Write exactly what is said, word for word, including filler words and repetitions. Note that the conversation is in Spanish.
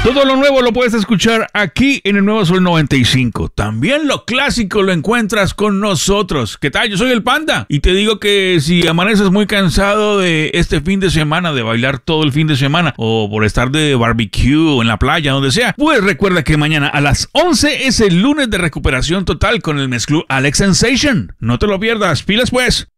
Todo lo nuevo lo puedes escuchar aquí en el Nuevo Sol noventa y cinco. También lo clásico lo encuentras con nosotros. ¿Qué tal? Yo soy el Panda y te digo que si amaneces muy cansado de este fin de semana, de bailar todo el fin de semana o por estar de barbecue en la playa, donde sea, pues recuerda que mañana a las once es el lunes de recuperación total con el mezclú Alex Sensation. No te lo pierdas. Pilas pues.